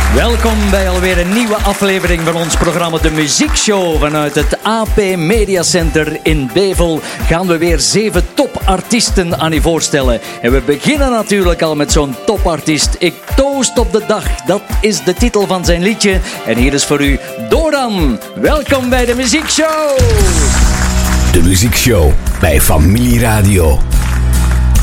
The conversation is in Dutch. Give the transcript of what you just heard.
Welkom bij alweer een nieuwe aflevering van ons programma De Muziekshow. Vanuit het AP Media Center in Bevel gaan we weer 7 topartiesten aan u voorstellen. En we beginnen natuurlijk al met zo'n topartiest. Ik toost op de dag, dat is de titel van zijn liedje. En hier is voor u Doran. Welkom bij De Muziekshow. De Muziekshow bij Familie Radio.